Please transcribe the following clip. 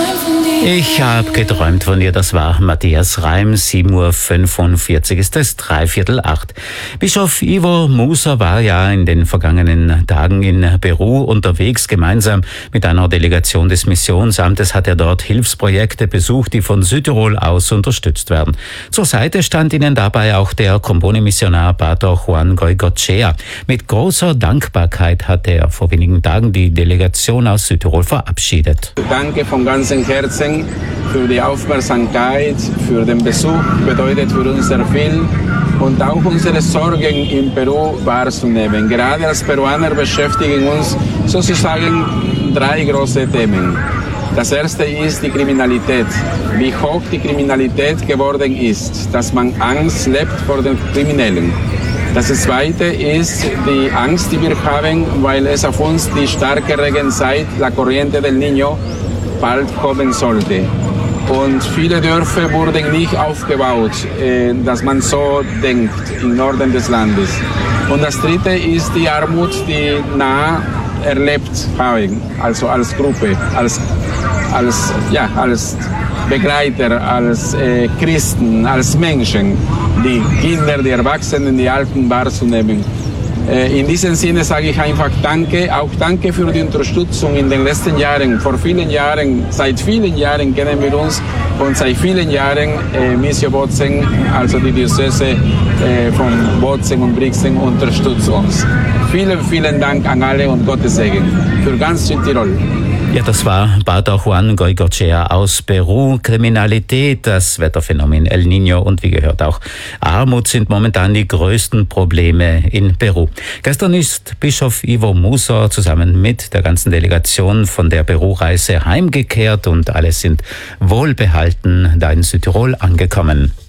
Ich habe geträumt von dir, das war Matthias Reim, 7:45 Uhr ist es, 7:45. Bischof Ivo Musa war ja in den vergangenen Tagen in Peru unterwegs. Gemeinsam mit einer Delegation des Missionsamtes hat er dort Hilfsprojekte besucht, die von Südtirol aus unterstützt werden. Zur Seite stand ihnen dabei auch der Comboni-Missionar Pater Juan Goycochea. Mit großer Dankbarkeit hatte er vor wenigen Tagen die Delegation aus Südtirol verabschiedet. Danke von ganzem Herzen für die Aufmerksamkeit, für den Besuch, bedeutet für uns sehr viel und auch unsere Sorgen in Peru wahrzunehmen. Gerade als Peruaner beschäftigen uns sozusagen 3 große Themen. Das erste ist die Kriminalität, wie hoch die Kriminalität geworden ist, dass man Angst lebt vor den Kriminellen. Das zweite ist die Angst, die wir haben, weil es auf uns die starke Regenzeit, la Corriente del Niño, bald kommen sollte. Und viele Dörfer wurden nicht aufgebaut, dass man so denkt im Norden des Landes. Und das dritte ist die Armut, die nah erlebt haben, also als Gruppe, als Begleiter, als Christen, als Menschen, die Kinder, die Erwachsenen, die Alten wahrzunehmen. In diesem Sinne sage ich einfach Danke, auch danke für die Unterstützung in den letzten Jahren. Vor vielen Jahren, seit vielen Jahren kennen wir uns und seit vielen Jahren Missio Bozen, also die Diözese von Bozen und Brixen, unterstützt uns. Vielen, vielen Dank an alle und Gottes Segen für ganz Südtirol. Ja, das war Pater Juan Goycochea aus Peru. Kriminalität, das Wetterphänomen El Niño und wie gehört auch Armut sind momentan die größten Probleme in Peru. Gestern ist Bischof Ivo Musa zusammen mit der ganzen Delegation von der Peru-Reise heimgekehrt und alle sind wohlbehalten da in Südtirol angekommen.